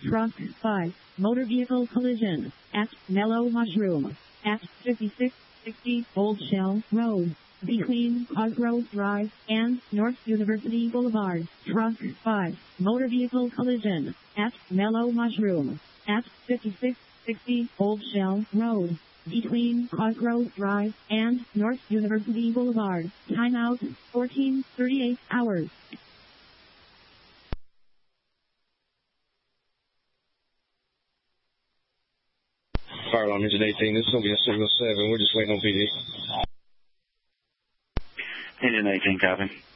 Truck 5, motor vehicle collision, at Mellow Mushroom, at 5660 Old Shell Road, between Cosgrove Drive and North University Boulevard. Truck 5, motor vehicle collision, at Mellow Mushroom, at 5660 Old Shell Road, between Cosgrove Drive and North University Boulevard. Timeout, 14:38 hours. Fire alarm engine 18, this is going to be a signal 7. We're just waiting on PD. Engine 18, copy.